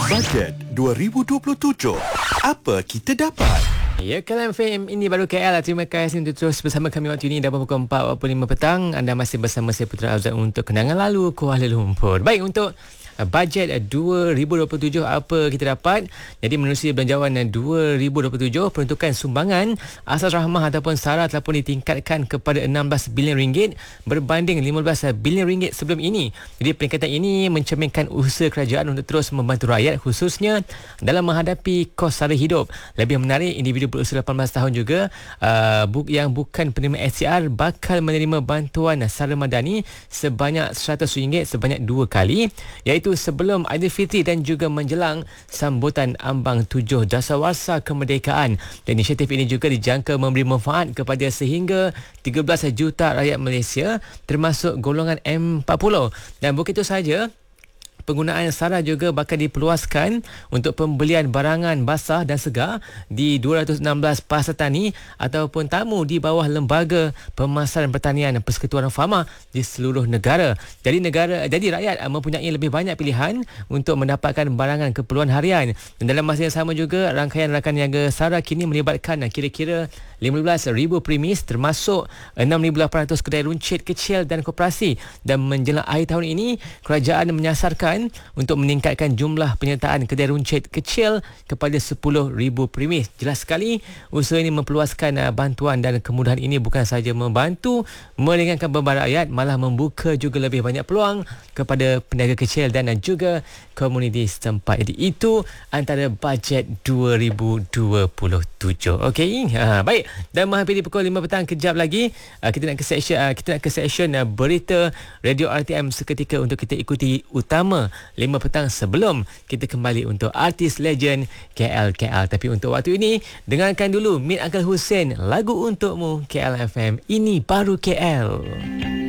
Bajet 2027. Apa kita dapat? Ya, Kalam FM ini baru KL. Terima kasih untuk terus bersama kami waktu ini dah pukul 4.45 petang. Anda masih bersama saya Putra Azad untuk kenangan lalu Kuala Lumpur. Baik, untuk bajet 2027 apa kita dapat. Jadi menerusi belanjawan 2027, peruntukan sumbangan asas rahmah ataupun SARA telah pun ditingkatkan kepada 16 bilion ringgit berbanding 15 bilion ringgit sebelum ini. Jadi peningkatan ini mencerminkan usaha kerajaan untuk terus membantu rakyat, khususnya dalam menghadapi kos sara hidup. Lebih menarik, individu berusia 18 tahun juga yang bukan penerima SCR bakal menerima bantuan SARA Madani sebanyak RM100 sebanyak 2 kali, iaitu sebelum Aidilfitri dan juga menjelang sambutan ambang 7 Dasawarsa Kemerdekaan. Dan inisiatif ini juga dijangka memberi manfaat kepada sehingga 13 juta rakyat Malaysia termasuk golongan M40. Dan bukan itu sahaja, penggunaan SARA juga bakal diperluaskan untuk pembelian barangan basah dan segar di 216 pasar tani ataupun tamu di bawah Lembaga Pemasaran Pertanian Persekutuan Fama di seluruh negara. Jadi rakyat mempunyai lebih banyak pilihan untuk mendapatkan barangan keperluan harian. Dan dalam masa yang sama juga, rangkaian rakan niaga SARA kini melibatkan kira-kira 15,000 premis termasuk 6,800 kedai runcit kecil dan koperasi. Dan menjelang akhir tahun ini, kerajaan menyasarkan untuk meningkatkan jumlah penyertaan kedai runcit kecil kepada 10,000 premis. Jelas sekali, usaha ini memperluaskan bantuan dan kemudahan ini bukan sahaja membantu meringankan beban rakyat, malah membuka juga lebih banyak peluang kepada peniaga kecil dan juga komuniti setempat. Jadi itu antara bajet 2027. Okey, baik. Dan menghampiri pukul 5 petang, kejap lagi kita nak ke session berita Radio RTM seketika untuk kita ikuti utama 5 petang sebelum kita kembali untuk artis legend KL. Tapi untuk waktu ini, dengarkan dulu Meet Uncle Hussein, lagu untukmu. KL FM, ini baru KL.